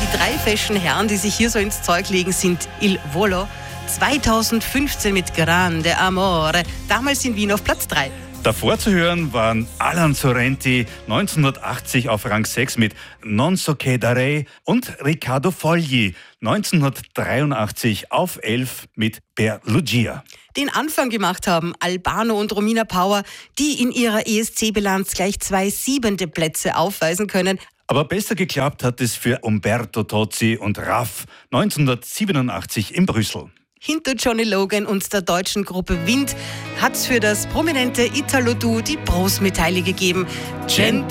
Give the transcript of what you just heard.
Die 3 feschen Herren, die sich hier so ins Zeug legen, sind Il Volo, 2015 mit Grande Amore, damals in Wien auf Platz 3. Davor zu hören waren Alan Sorrenti 1980 auf Rang 6 mit Non so che darei und Riccardo Fogli 1983 auf 11 mit Per Lucia. Den Anfang gemacht haben Albano und Romina Power, die in ihrer ESC-Bilanz gleich 2 7. Plätze aufweisen können. Aber besser geklappt hat es für Umberto Tozzi und Raff 1987 in Brüssel. Hinter Johnny Logan und der deutschen Gruppe Wind hat es für das prominente Italo-Duo die Bronzemedaille gegeben.